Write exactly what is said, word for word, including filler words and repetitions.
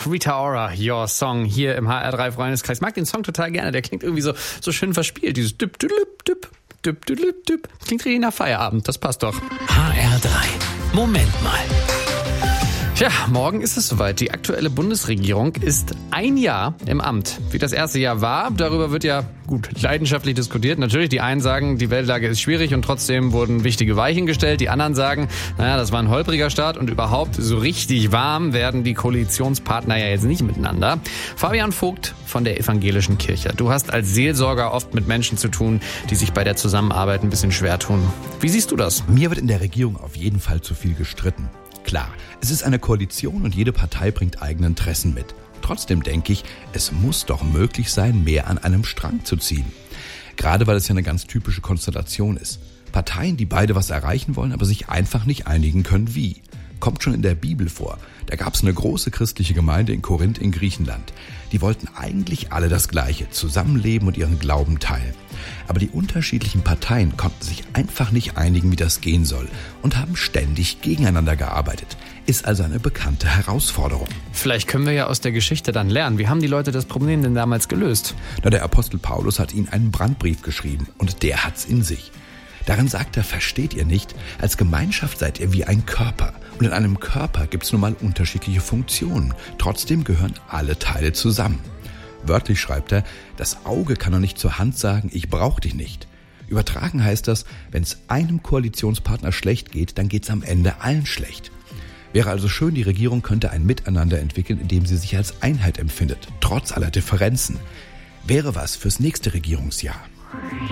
Rita Ora, Your Song, hier im H R drei Freundeskreis. Ich mag den Song total gerne, der klingt irgendwie so, so schön verspielt. Dieses Düpp, Düpp, Düpp, Düpp, Düpp, Düpp. Klingt richtig nach Feierabend, das passt doch. H R drei, Moment mal. Tja, morgen ist es soweit. Die aktuelle Bundesregierung ist ein Jahr im Amt. Wie das erste Jahr war, darüber wird ja gut leidenschaftlich diskutiert. Natürlich, die einen sagen, die Weltlage ist schwierig und trotzdem wurden wichtige Weichen gestellt. Die anderen sagen, naja, das war ein holpriger Start und überhaupt so richtig warm werden die Koalitionspartner ja jetzt nicht miteinander. Fabian Vogt von der Evangelischen Kirche. Du hast als Seelsorger oft mit Menschen zu tun, die sich bei der Zusammenarbeit ein bisschen schwer tun. Wie siehst du das? Mir wird in der Regierung auf jeden Fall zu viel gestritten. Klar, es ist eine Koalition und jede Partei bringt eigene Interessen mit. Trotzdem denke ich, es muss doch möglich sein, mehr an einem Strang zu ziehen. Gerade weil es ja eine ganz typische Konstellation ist. Parteien, die beide was erreichen wollen, aber sich einfach nicht einigen können, wie. Kommt schon in der Bibel vor. Da gab es eine große christliche Gemeinde in Korinth in Griechenland. Die wollten eigentlich alle das Gleiche, zusammenleben und ihren Glauben teilen. Aber die unterschiedlichen Parteien konnten sich einfach nicht einigen, wie das gehen soll und haben ständig gegeneinander gearbeitet. Ist also eine bekannte Herausforderung. Vielleicht können wir ja aus der Geschichte dann lernen. Wie haben die Leute das Problem denn damals gelöst? Na, der Apostel Paulus hat ihnen einen Brandbrief geschrieben und der hat's in sich. Darin sagt er, versteht ihr nicht, als Gemeinschaft seid ihr wie ein Körper. Und in einem Körper gibt's nun mal unterschiedliche Funktionen. Trotzdem gehören alle Teile zusammen. Wörtlich schreibt er, das Auge kann doch nicht zur Hand sagen, ich brauche dich nicht. Übertragen heißt das, wenn es einem Koalitionspartner schlecht geht, dann geht's am Ende allen schlecht. Wäre also schön, die Regierung könnte ein Miteinander entwickeln, in dem sie sich als Einheit empfindet, trotz aller Differenzen. Wäre was fürs nächste Regierungsjahr.